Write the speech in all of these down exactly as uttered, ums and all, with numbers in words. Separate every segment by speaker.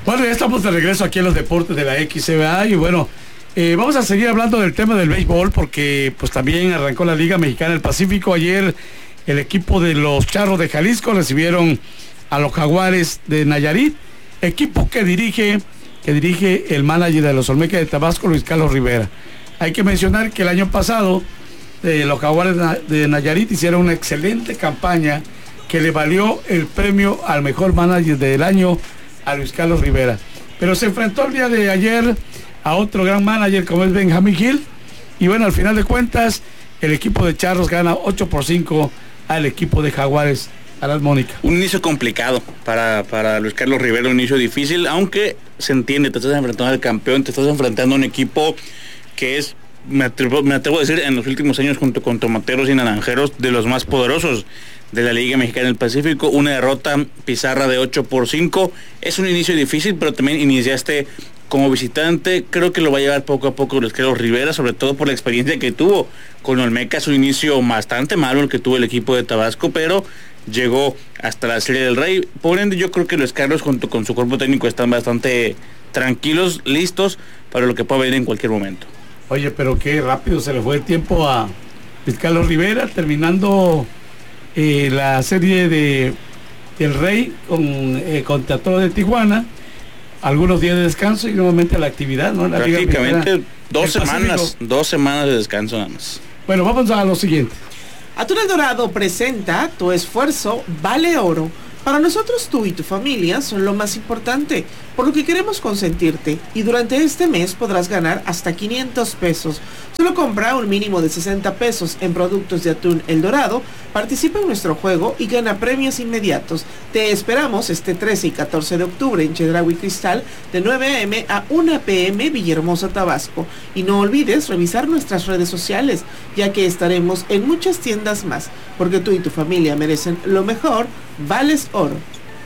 Speaker 1: Bueno, ya estamos de regreso aquí en los deportes de la X C B A y bueno, eh, vamos a seguir hablando del tema del béisbol porque pues también arrancó la Liga Mexicana del Pacífico. Ayer el equipo de los Charros de Jalisco recibieron a los Jaguares de Nayarit, equipo que dirige, que dirige el manager de los Olmecas de Tabasco, Luis Carlos Rivera. Hay que mencionar que el año pasado eh, los Jaguares de Nayarit hicieron una excelente campaña que le valió el premio al mejor manager del año a Luis Carlos Rivera, pero se enfrentó el día de ayer a otro gran manager como es Benjamín Gil y bueno, al final de cuentas el equipo de Charros gana ocho por cinco al equipo de Jaguares. A las Mónica.
Speaker 2: Un inicio complicado para, para Luis Carlos Rivera, un inicio difícil, aunque se entiende, te estás enfrentando al campeón, te estás enfrentando a un equipo que es, me atrevo, me atrevo a decir, en los últimos años junto con Tomateros y Naranjeros, de los más poderosos de la Liga Mexicana del Pacífico. Una derrota pizarra de ocho por cinco, es un inicio difícil, pero también iniciaste como visitante. Creo que lo va a llevar poco a poco Luis Carlos Rivera, sobre todo por la experiencia que tuvo con Olmecas, un inicio bastante malo el que tuvo el equipo de Tabasco, pero llegó hasta la Serie del Rey. Por ende, yo creo que Luis Carlos junto con su cuerpo técnico están bastante tranquilos, listos para lo que pueda venir en cualquier momento.
Speaker 1: Oye, pero qué rápido se le fue el tiempo a Luis Carlos Rivera, terminando eh, la serie de del Rey con eh, contra Toros de Tijuana, algunos días de descanso y nuevamente la actividad, ¿no? La
Speaker 2: Prácticamente dos semanas, dos semanas de descanso nada más.
Speaker 1: Bueno, vamos a lo siguiente.
Speaker 3: Atún El Dorado presenta Tu esfuerzo vale oro. Para nosotros tú y tu familia son lo más importante, por lo que queremos consentirte y durante este mes podrás ganar hasta quinientos pesos. Solo compra un mínimo de sesenta pesos en productos de Atún El Dorado, participa en nuestro juego y gana premios inmediatos. Te esperamos este trece y catorce de octubre en Chedraui Cristal de nueve a eme a una pe eme Villahermosa, Tabasco. Y no olvides revisar nuestras redes sociales, ya que estaremos en muchas tiendas más, porque tú y tu familia merecen lo mejor. Vales oro.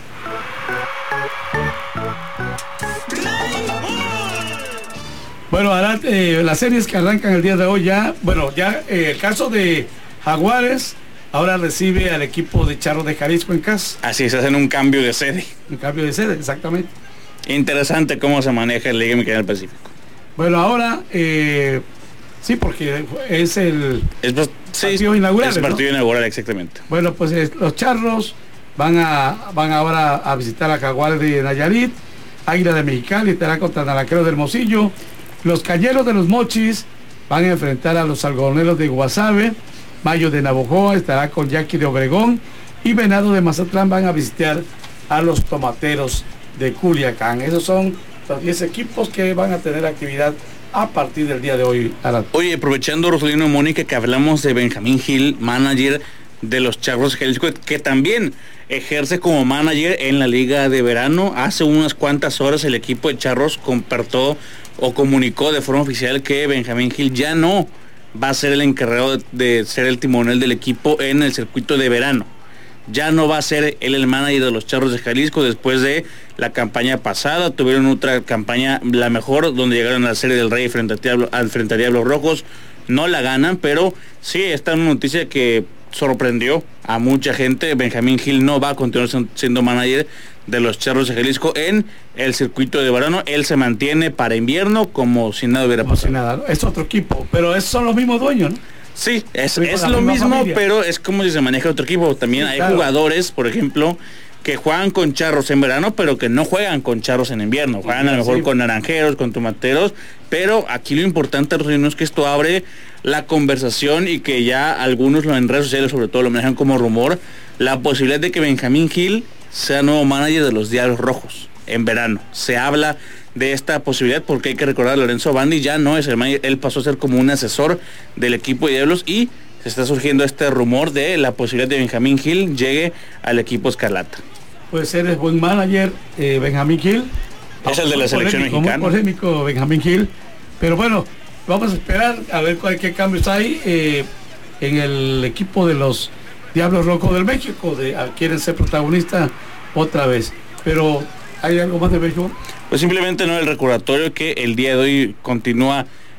Speaker 1: Bueno, Arad, eh, las series que arrancan el día de hoy ya, bueno, ya eh, el caso de Jaguares ahora recibe al equipo de Charros de Jalisco en casa.
Speaker 2: Así es, hacen un cambio de sede.
Speaker 1: Un cambio de sede, exactamente.
Speaker 2: Interesante cómo se maneja la Liga Mexicana del Pacífico.
Speaker 1: Bueno, ahora, eh, sí, porque es el
Speaker 2: es, pues,
Speaker 1: partido
Speaker 2: sí,
Speaker 1: inaugural.
Speaker 2: Es el partido
Speaker 1: ¿no?
Speaker 2: inaugural, exactamente.
Speaker 1: Bueno, pues eh, los Charros van a van ahora a visitar a Jaguares de Nayarit, Águila de Mexicali estará contra Naranjeros de Hermosillo, los Cayeros de los Mochis van a enfrentar a los Algodoneros de Guasave, Mayo de Navojoa estará con Yaqui de Obregón y Venado de Mazatlán van a visitar a los Tomateros de Culiacán. Esos son los diez equipos que van a tener actividad a partir del día de hoy. Arad.
Speaker 2: Oye, aprovechando, Rosalino y Mónica, que hablamos de Benjamín Gil, manager de los Charros de Jalisco, que también ejerce como manager en la Liga de Verano. Hace unas cuantas horas el equipo de Charros compartió o comunicó de forma oficial que Benjamín Gil ya no va a ser el encargado de, de ser el timonel del equipo en el circuito de verano. Ya no va a ser él el manager de los Charros de Jalisco después de la campaña pasada. Tuvieron otra campaña, la mejor, donde llegaron a la Serie del Rey frente a, Diablo, frente a Diablos Rojos. No la ganan, pero sí, esta es una noticia que sorprendió a mucha gente. Benjamín Gil no va a continuar siendo manager de los Charros de Jalisco en el circuito de verano. Él se mantiene para invierno como si nada hubiera pasado.
Speaker 1: Como si nada, es otro equipo, pero es, son los mismos dueños, ¿no?
Speaker 2: Sí, es, es lo mismo, familia. Pero es como si se maneja otro equipo. También sí, hay claro. jugadores, por ejemplo, que juegan con Charros en verano, pero que no juegan con Charros en invierno. Juegan sí, a lo mejor sí. con Naranjeros, con Tomateros, pero aquí lo importante, Rosino, es que esto abre la conversación y que ya algunos lo en redes sociales sobre todo lo manejan como rumor, la posibilidad de que Benjamín Gil sea nuevo manager de los Diablos Rojos en verano. Se habla de esta posibilidad porque hay que recordar, Lorenzo Bandi ya no es el manager, él pasó a ser como un asesor del equipo de Diablos y se está surgiendo este rumor de la posibilidad de Benjamín Gil llegue al equipo Escarlata.
Speaker 1: Pues eres buen manager, eh, Benjamín Gil.
Speaker 2: Es el de la selección
Speaker 1: polémico,
Speaker 2: mexicana.
Speaker 1: Muy polémico Benjamín Gil, pero bueno, vamos a esperar a ver cuál, qué cambios hay eh, en el equipo de los Diablos Rojos del México, de, a, quieren ser protagonistas otra vez, pero ¿hay algo más de béisbol?
Speaker 2: Pues simplemente no el recordatorio que el día de hoy continúa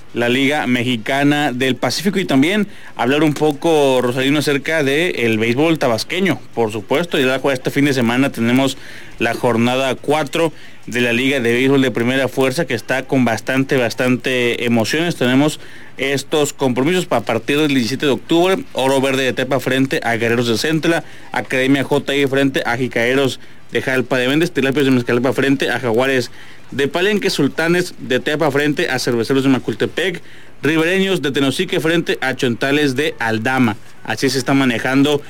Speaker 2: la Liga Mexicana del Pacífico, y también hablar un poco, Rosalino, acerca del béisbol tabasqueño, por supuesto. Ya este fin de semana tenemos la jornada cuatro de la Liga de Béisbol de Primera Fuerza, que está con bastante, bastante emociones. Tenemos estos compromisos para partir del diecisiete de octubre, Oro Verde de Tepa frente a Guerreros de Centla, Academia J I frente a Jicaeros de Jalpa de Méndez, Tilapios de Mezcalapa frente a Jaguares de Palenque, Sultanes de Tepa frente a Cerveceros de Macultepec, Ribereños de Tenosique frente a Chontales de Aldama. Así se está manejando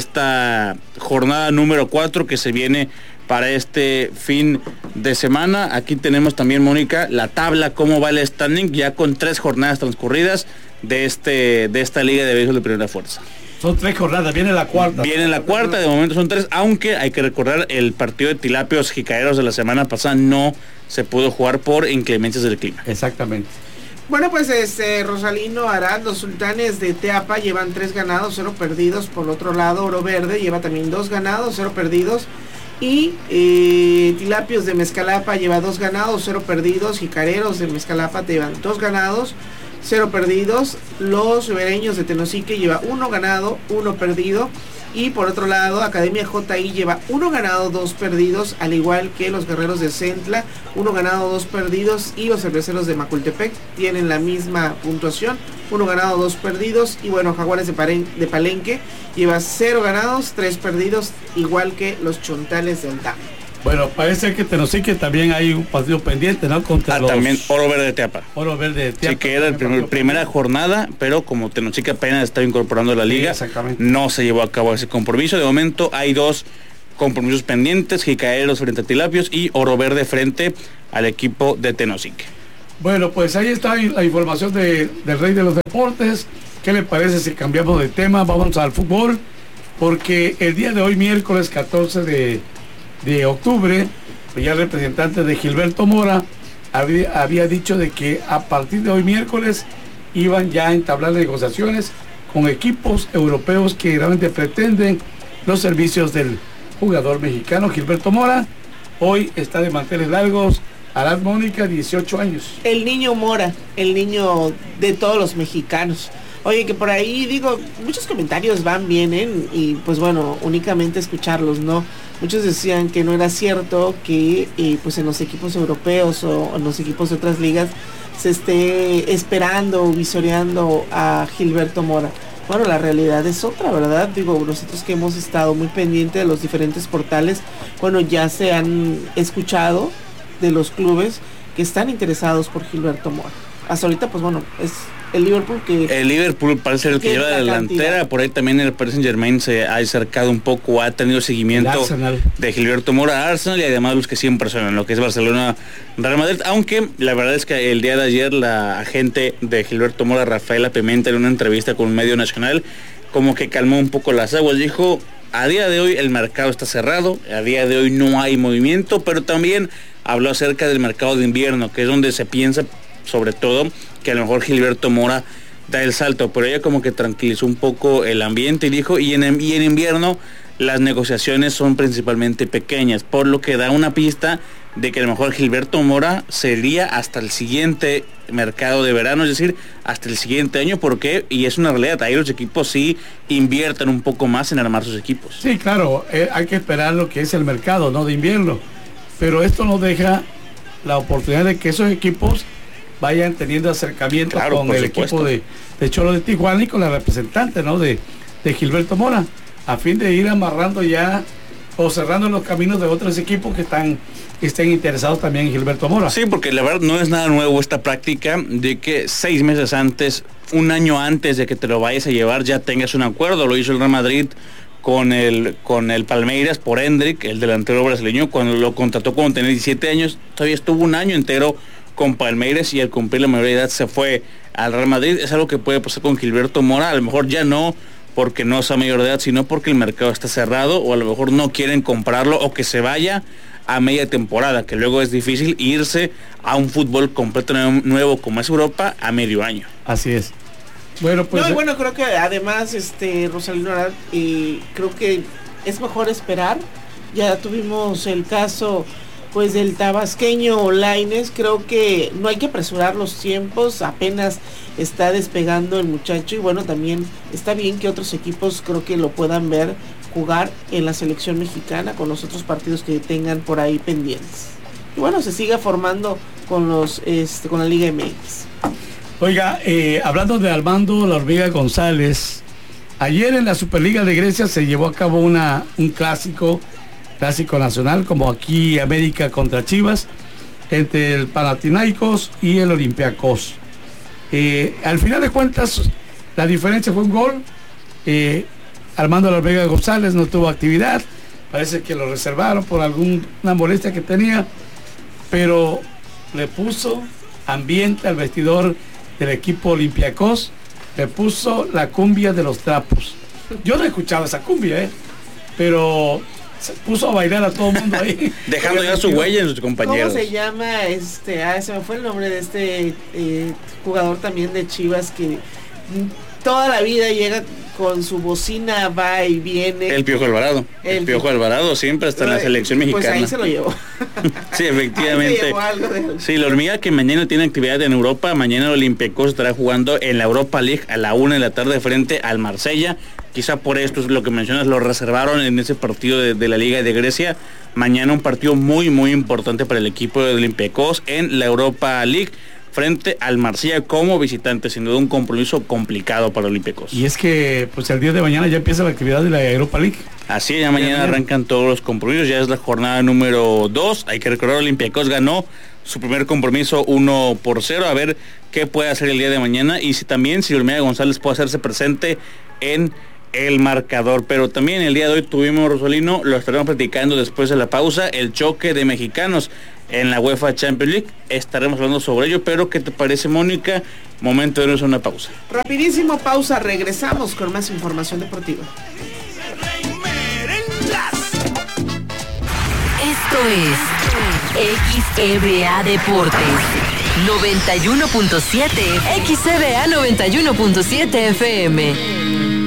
Speaker 2: esta jornada número cuatro que se viene para este fin de semana. Aquí tenemos también, Mónica, la tabla, cómo va el standing, ya con tres jornadas transcurridas de este de esta Liga de Béisbol de Primera Fuerza.
Speaker 1: Son tres jornadas, viene la cuarta.
Speaker 2: Viene la cuarta, de momento son tres, aunque hay que recordar el partido de Tilapios Jicaeros de la semana pasada no se pudo jugar por inclemencias del clima.
Speaker 1: Exactamente.
Speaker 3: Bueno, pues este Rosalino Arad, los Sultanes de Teapa llevan tres ganados, cero perdidos. Por otro lado, Oro Verde lleva también dos ganados, cero perdidos. Y eh, Tilapios de Mezcalapa lleva dos ganados, cero perdidos. Jicareros de Mezcalapa llevan dos ganados, cero perdidos. Los Ribereños de Tenosique lleva uno ganado, uno perdido. Y por otro lado, Academia J I lleva uno ganado, dos perdidos, al igual que los Guerreros de Centla, uno ganado, dos perdidos, y los Cerveceros de Macultepec tienen la misma puntuación, uno ganado, dos perdidos. Y bueno, Jaguares de, Paren, de Palenque lleva cero ganados, tres perdidos, igual que los Chontales de Aldama.
Speaker 1: Bueno, parece que Tenosique también hay un partido pendiente, ¿no? Contra
Speaker 2: ah,
Speaker 1: los...
Speaker 2: también Oro Verde de Teapa.
Speaker 1: Oro Verde de Teapa.
Speaker 2: Sí, que era la primer, primera jornada, pero como Tenosique apenas estaba incorporando la liga,
Speaker 1: sí,
Speaker 2: no se llevó a cabo ese compromiso. De momento hay dos compromisos pendientes, Jicaeros frente a Tilapios y Oro Verde frente al equipo de Tenosique.
Speaker 1: Bueno, pues ahí está la información de, del Rey de los Deportes. ¿Qué le parece si cambiamos de tema? Vamos al fútbol, porque el día de hoy, miércoles catorce de octubre, pues ya el representante de Gilberto Mora había, había dicho de que a partir de hoy miércoles iban ya a entablar negociaciones con equipos europeos que realmente pretenden los servicios del jugador mexicano Gilberto Mora. Hoy está de manteles largos. Arad, Mónica, dieciocho años.
Speaker 3: El niño Mora, el niño de todos los mexicanos. Oye, que por ahí, digo, muchos comentarios van, vienen, y pues bueno, únicamente escucharlos, ¿no? Muchos decían que no era cierto que eh, pues en los equipos europeos o en los equipos de otras ligas se esté esperando o visoreando a Gilberto Mora. Bueno, la realidad es otra, ¿verdad? Digo, nosotros que hemos estado muy pendientes de los diferentes portales, bueno, ya se han escuchado de los clubes que están interesados por Gilberto Mora. Hasta ahorita, pues bueno, es el Liverpool que...
Speaker 2: El Liverpool parece ser el que lleva la delantera, cantidad. Por ahí también el Paris Saint-Germain se ha acercado un poco, ha tenido seguimiento de Gilberto Mora, Arsenal, y además los que siempre son en lo que es Barcelona, Real Madrid, aunque la verdad es que el día de ayer la agente de Gilberto Mora, Rafaela Pimenta, en una entrevista con un medio nacional, como que calmó un poco las aguas, dijo: a día de hoy el mercado está cerrado, a día de hoy no hay movimiento, pero también habló acerca del mercado de invierno, que es donde se piensa sobre todo que a lo mejor Gilberto Mora da el salto, pero ella como que tranquilizó un poco el ambiente y dijo, y en, y en invierno las negociaciones son principalmente pequeñas, por lo que da una pista de que a lo mejor Gilberto Mora sería hasta el siguiente mercado de verano, es decir, hasta el siguiente año, porque, y es una realidad, ahí los equipos sí invierten un poco más en armar sus equipos.
Speaker 1: Sí, claro, eh, hay que esperar lo que es el mercado, ¿no?, de invierno, pero esto nos deja la oportunidad de que esos equipos vayan teniendo acercamiento, claro, con el supuesto. equipo de, de Cholo de Tijuana y con la representante, ¿no?, de, de Gilberto Mora, a fin de ir amarrando ya o cerrando los caminos de otros equipos que están que estén interesados también en Gilberto Mora.
Speaker 2: Sí, porque la verdad no es nada nuevo esta práctica de que seis meses antes, un año antes de que te lo vayas a llevar, ya tengas un acuerdo. Lo hizo el Real Madrid con el con el Palmeiras por Hendrick, el delantero brasileño, cuando lo contrató cuando tenía diecisiete años, todavía estuvo un año entero con Palmeiras y al cumplir la mayoría de edad se fue al Real Madrid. Es algo que puede pasar con Gilberto Mora, a lo mejor ya no porque no sea mayor de edad, sino porque el mercado está cerrado, o a lo mejor no quieren comprarlo, o que se vaya a media temporada, que luego es difícil irse a un fútbol completo nuevo como es Europa a medio año.
Speaker 1: Así es. Bueno, pues
Speaker 3: no, y bueno, creo que además, este Rosalino, eh, creo que es mejor esperar. Ya tuvimos el caso pues del tabasqueño Lainez. Creo que no hay que apresurar los tiempos, apenas está despegando el muchacho y bueno, también está bien que otros equipos creo que lo puedan ver jugar en la selección mexicana con los otros partidos que tengan por ahí pendientes. Y bueno, se siga formando con los este, con la Liga M X.
Speaker 1: Oiga, eh, hablando de Armando La Hormiga González, ayer en la Superliga de Grecia se llevó a cabo una, un clásico, clásico nacional, como aquí América contra Chivas, entre el Panathinaikos y el Olympiacos. Eh, al final de cuentas, la diferencia fue un gol. Eh, Armando La Hormiga González no tuvo actividad, parece que lo reservaron por alguna molestia que tenía, pero le puso ambiente al vestidor del equipo Olympiacos, le puso la cumbia de los trapos. Yo no escuchaba esa cumbia, ¿eh? Pero se puso a bailar a todo el mundo ahí.
Speaker 2: Dejando ya su huella en sus compañeros.
Speaker 3: ¿Cómo se llama? Este, ah, se me fue el nombre de este eh, jugador también de Chivas que toda la vida llega con su bocina, va y viene.
Speaker 2: El Piojo Alvarado. El, el Piojo Alvarado siempre está en la selección mexicana.
Speaker 3: Pues ahí se lo llevó.
Speaker 2: Sí, efectivamente.
Speaker 3: Se llevó algo de...
Speaker 2: Sí, la Hormiga que mañana tiene actividad en Europa. Mañana el Olympiacos estará jugando en la Europa League a la una de la tarde frente al Marsella. Quizá por esto es lo que mencionas, lo reservaron en ese partido de, de la Liga de Grecia. Mañana un partido muy, muy importante para el equipo de Olympiacos en la Europa League frente al Marsella como visitante, sin duda un compromiso complicado para Olympiacos.
Speaker 1: Y es que pues el día de mañana ya empieza la actividad de la Europa League.
Speaker 2: Así es, ya mañana arrancan todos los compromisos, ya es la jornada número dos. Hay que recordar, Olympiacos ganó su primer compromiso uno por cero, a ver qué puede hacer el día de mañana y si también si Hormiga González puede hacerse presente en el marcador. Pero también el día de hoy tuvimos, Rosolino, lo estaremos platicando después de la pausa, el choque de mexicanos en la UEFA Champions League. Estaremos hablando sobre ello, pero ¿qué te parece, Mónica? Momento de irnos a una pausa.
Speaker 3: Rapidísimo pausa, regresamos con más información deportiva.
Speaker 4: Esto es X E B A Deportes noventa y uno punto siete, X E B A noventa y uno punto siete F M.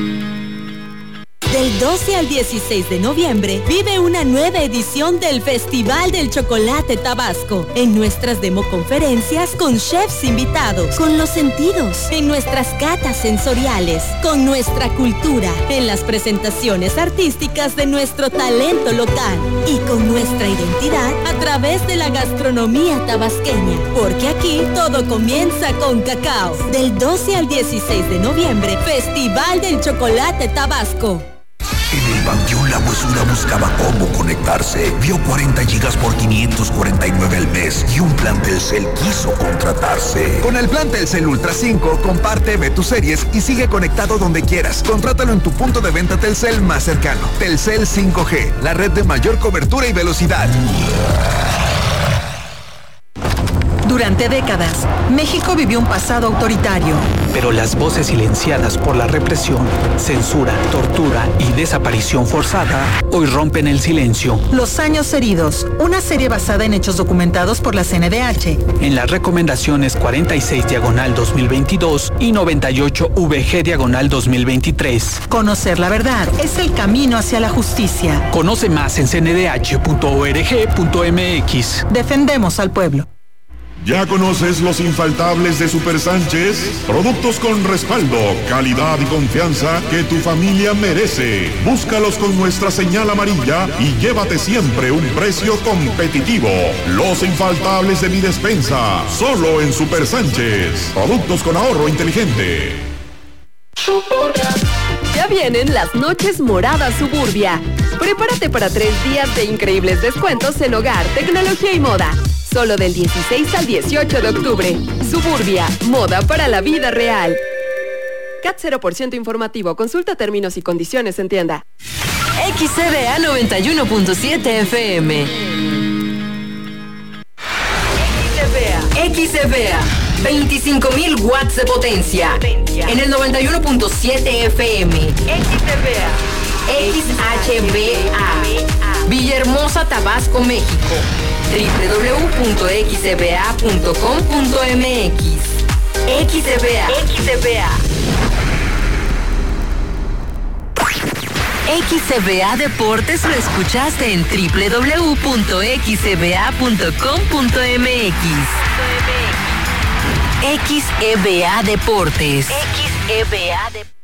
Speaker 5: Del doce al dieciséis de noviembre, vive una nueva edición del Festival del Chocolate Tabasco. En nuestras democonferencias con chefs invitados, con los sentidos, en nuestras catas sensoriales, con nuestra cultura, en las presentaciones artísticas de nuestro talento local y con nuestra identidad a través de la gastronomía tabasqueña. Porque aquí todo comienza con cacao. Del doce al dieciséis de noviembre, Festival del Chocolate Tabasco.
Speaker 6: En el Panteón La Huesura buscaba cómo conectarse. Vio cuarenta gigas por quinientos cuarenta y nueve al mes y un plan Telcel quiso contratarse.
Speaker 7: Con el plan Telcel Ultra cinco, comparte, ve tus series y sigue conectado donde quieras. Contrátalo en tu punto de venta Telcel más cercano. Telcel cinco G, la red de mayor cobertura y velocidad.
Speaker 8: Durante décadas, México vivió un pasado autoritario.
Speaker 9: Pero las voces silenciadas por la represión, censura, tortura y desaparición forzada hoy rompen el silencio.
Speaker 8: Los años heridos, una serie basada en hechos documentados por la C N D H.
Speaker 9: En las recomendaciones cuarenta y seis diagonal dos mil veintidós y noventa y ocho V G diagonal dos mil veintitrés.
Speaker 8: Conocer la verdad es el camino hacia la justicia.
Speaker 9: Conoce más en c n d h punto org punto m x.
Speaker 8: Defendemos al pueblo.
Speaker 10: ¿Ya conoces los infaltables de Super Sánchez? Productos con respaldo, calidad y confianza que tu familia merece. Búscalos con nuestra señal amarilla y llévate siempre un precio competitivo. Los infaltables de mi despensa, solo en Super Sánchez. Productos con ahorro inteligente.
Speaker 11: Ya vienen las noches moradas Suburbia. Prepárate para tres días de increíbles descuentos en hogar, tecnología y moda. Solo del dieciséis al dieciocho de octubre. Suburbia, moda para la vida real. C A T cero por ciento informativo. Consulta términos y condiciones en tienda.
Speaker 4: X E B A noventa y uno punto siete F M. X E B A, veinticinco mil watts de potencia. En el noventa y uno punto siete F M. X E B A. X H B A. Villahermosa, Tabasco, México. doble u doble u doble u punto x e b a punto com punto m x. X E B A. X E B A. X C B A Deportes lo escuchaste en doble u doble u doble u punto x c b a punto com punto m x. X E B A Deportes. X E B A Deportes.